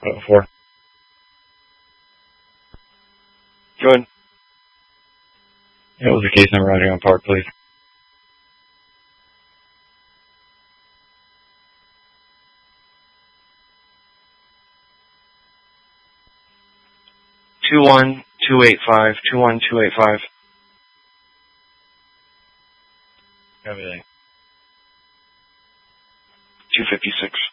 4. Go ahead. Yeah, what was the case number routing on Park, please? Two one two eight five. Everything. 256.